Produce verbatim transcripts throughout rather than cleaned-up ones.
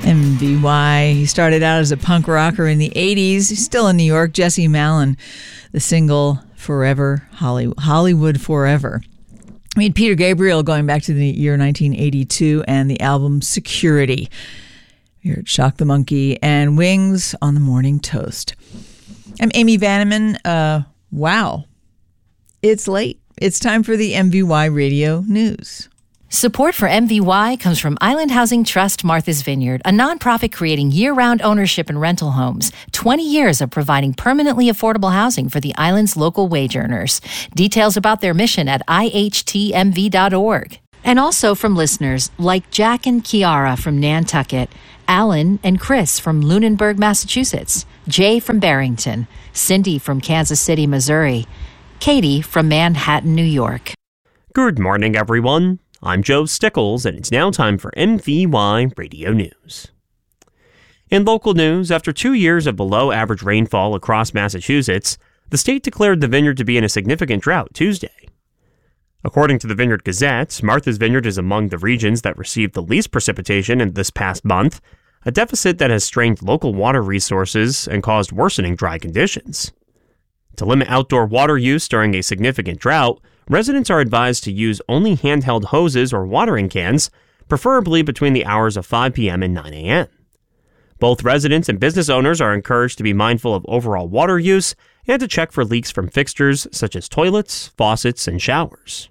M V Y. He started out as a punk rocker in the eighties. He's still in New York. Jesse Malin, the single Forever, Hollywood, Hollywood Forever. I mean, Peter Gabriel going back to the year nineteen eighty-two and the album Security. We heard Shock the Monkey and Wings on the Morning Toast. I'm Amy Vanneman. Uh, wow. It's late. It's time for the M V Y Radio News. Support for M V Y comes from Island Housing Trust Martha's Vineyard, a nonprofit creating year-round ownership and rental homes. twenty years of providing permanently affordable housing for the island's local wage earners. Details about their mission at I H T M V dot org. And also from listeners like Jack and Kiara from Nantucket, Alan and Chris from Lunenburg, Massachusetts, Jay from Barrington, Cindy from Kansas City, Missouri, Katie from Manhattan, New York. Good morning, everyone. I'm Joe Stickles, and it's now time for M V Y Radio News. In local news, after two years of below-average rainfall across Massachusetts, the state declared the vineyard to be in a significant drought Tuesday. According to the Vineyard Gazette, Martha's Vineyard is among the regions that received the least precipitation in this past month, a deficit that has strained local water resources and caused worsening dry conditions. To limit outdoor water use during a significant drought, residents are advised to use only handheld hoses or watering cans, preferably between the hours of five p.m. and nine a.m. Both residents and business owners are encouraged to be mindful of overall water use and to check for leaks from fixtures such as toilets, faucets, and showers.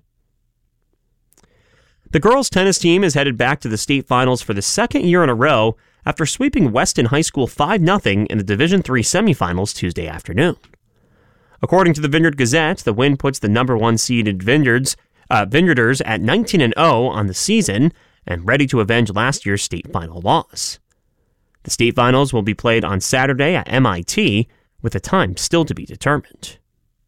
The girls' tennis team is headed back to the state finals for the second year in a row after sweeping Weston High School five nothing in the Division three semifinals Tuesday afternoon. According to the Vineyard Gazette, the win puts the number one seeded Vineyards, uh, Vineyarders at nineteen and oh on the season and ready to avenge last year's state final loss. The state finals will be played on Saturday at M I T, with a time still to be determined.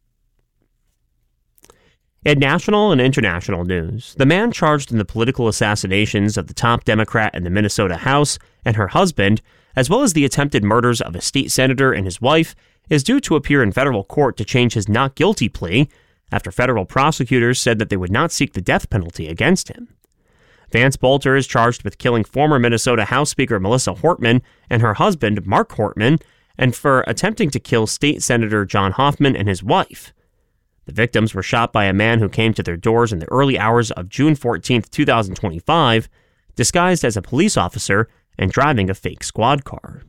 In national and international news, the man charged in the political assassinations of the top Democrat in the Minnesota House and her husband, as well as the attempted murders of a state senator and his wife, is due to appear in federal court to change his not guilty plea after federal prosecutors said that they would not seek the death penalty against him. Vance Bolter is charged with killing former Minnesota House Speaker Melissa Hortman and her husband, Mark Hortman, and for attempting to kill State Senator John Hoffman and his wife. The victims were shot by a man who came to their doors in the early hours of June fourteenth, twenty twenty-five, disguised as a police officer and driving a fake squad car.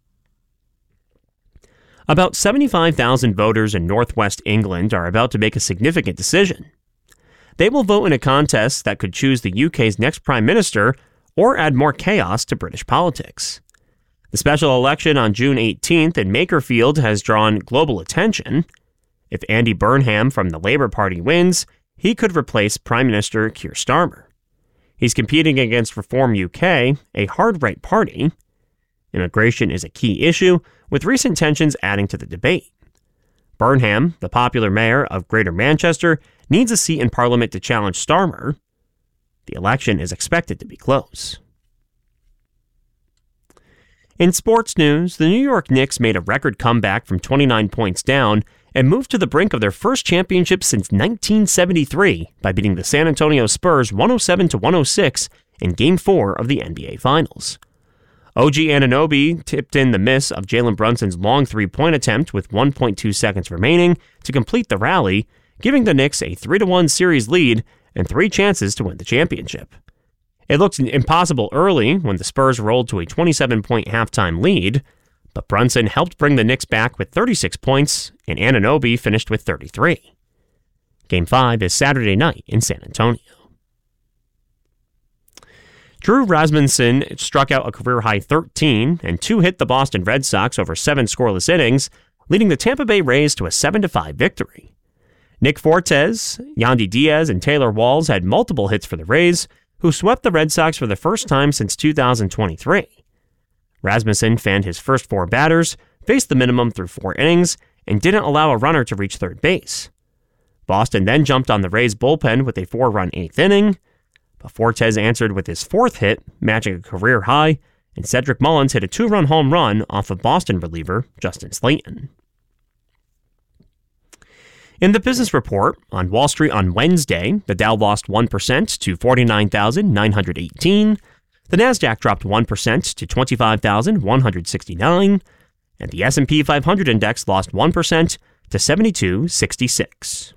About seventy-five thousand voters in northwest England are about to make a significant decision. They will vote in a contest that could choose the U K's next prime minister or add more chaos to British politics. The special election on June eighteenth in Makerfield has drawn global attention. If Andy Burnham from the Labour Party wins, he could replace Prime Minister Keir Starmer. He's competing against Reform U K, a hard-right party. Immigration is a key issue, with recent tensions adding to the debate. Burnham, the popular mayor of Greater Manchester, needs a seat in Parliament to challenge Starmer. The election is expected to be close. In sports news, the New York Knicks made a record comeback from twenty-nine points down and moved to the brink of their first championship since nineteen seventy-three by beating the San Antonio Spurs one oh seven to one oh six in Game four of the N B A Finals. O G Anunoby tipped in the miss of Jalen Brunson's long three-point attempt with one point two seconds remaining to complete the rally, giving the Knicks a three to one series lead and three chances to win the championship. It looked impossible early when the Spurs rolled to a twenty-seven point halftime lead, but Brunson helped bring the Knicks back with thirty-six points, and Anunoby finished with thirty-three. Game five is Saturday night in San Antonio. Drew Rasmussen struck out a career-high thirteen, and two hit the Boston Red Sox over seven scoreless innings, leading the Tampa Bay Rays to a seven to five victory. Nick Fortes, Yandy Diaz, and Taylor Walls had multiple hits for the Rays, who swept the Red Sox for the first time since two thousand twenty-three. Rasmussen fanned his first four batters, faced the minimum through four innings, and didn't allow a runner to reach third base. Boston then jumped on the Rays' bullpen with a four-run eighth inning, but Fortes answered with his fourth hit, matching a career high, and Cedric Mullins hit a two-run home run off of Boston reliever Justin Slayton. In the business report, on Wall Street on Wednesday, the Dow lost one percent to forty-nine thousand nine hundred eighteen. The Nasdaq dropped one percent to twenty-five thousand one hundred sixty-nine, and the S and P five hundred index lost one percent to seventy-two sixty-six.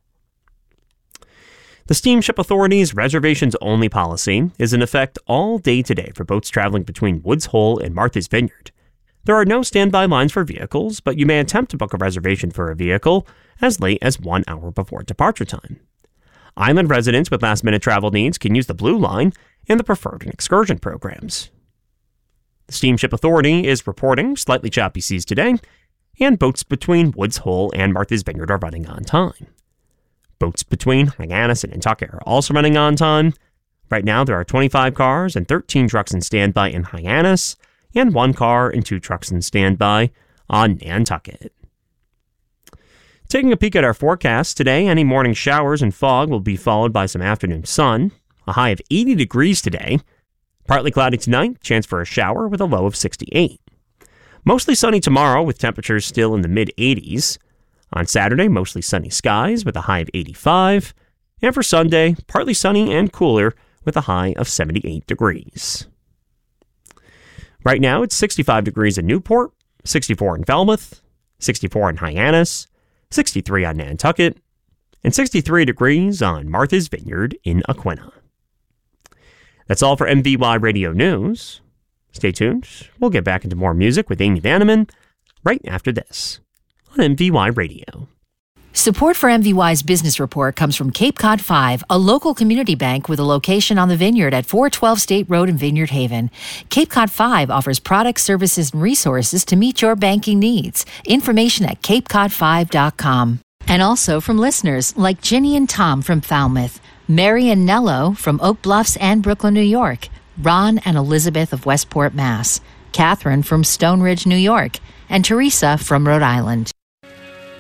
The Steamship Authority's reservations-only policy is in effect all day today for boats traveling between Woods Hole and Martha's Vineyard. There are no standby lines for vehicles, but you may attempt to book a reservation for a vehicle as late as one hour before departure time. Island residents with last-minute travel needs can use the Blue Line and the Preferred and Excursion programs. The Steamship Authority is reporting slightly choppy seas today, and boats between Woods Hole and Martha's Vineyard are running on time. Boats between Hyannis and Nantucket are also running on time. Right now, there are twenty-five cars and thirteen trucks in standby in Hyannis, and one car and two trucks in standby on Nantucket. Taking a peek at our forecast, today, any morning showers and fog will be followed by some afternoon sun. A high of eighty degrees today. Partly cloudy tonight, chance for a shower with a low of sixty-eight. Mostly sunny tomorrow with temperatures still in the mid-eighties. On Saturday, mostly sunny skies with a high of eighty-five. And for Sunday, partly sunny and cooler with a high of seventy-eight degrees. Right now, it's sixty-five degrees in Newport, sixty-four in Falmouth, sixty-four in Hyannis, sixty-three on Nantucket, and sixty-three degrees on Martha's Vineyard in Aquina. That's all for M V Y Radio News. Stay tuned. We'll get back into more music with Amy Vanneman right after this on M V Y Radio. Support for M V Y's business report comes from Cape Cod five, a local community bank with a location on the Vineyard at four twelve State Road in Vineyard Haven. Cape Cod five offers products, services, and resources to meet your banking needs. Information at cape cod five dot com. And also from listeners like Ginny and Tom from Falmouth, Mary and Nello from Oak Bluffs and Brooklyn, New York, Ron and Elizabeth of Westport, Mass, Catherine from Stone Ridge, New York, and Teresa from Rhode Island.